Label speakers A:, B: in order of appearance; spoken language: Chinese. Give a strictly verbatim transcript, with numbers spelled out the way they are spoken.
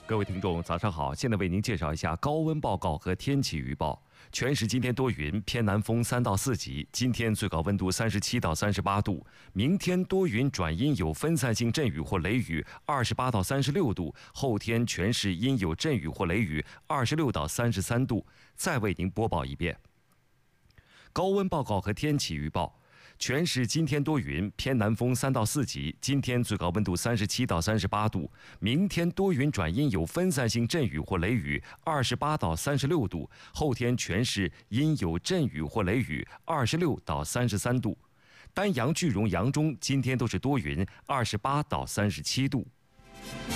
A: 各位听众，早上好！现在为您介绍一下高温报告和天气预报。全市今天多云，偏南风三到四级。今天最高温度三十七到三十八度，明天多云转阴有分散性阵雨或雷雨，二十八到三十六度。后天全市阴有阵雨或雷雨，二十六到三十三度。再为您播报一遍高温报告和天气预报。全市今天多云，偏南风三到四级。今天最高温度三十七到三十八度，明天多云转阴有分散性阵雨或雷雨，二十八到三十六度。后天全市阴有阵雨或雷雨，二十六到三十三度。丹阳、句容、扬中今天都是多云，二十八到三十七度。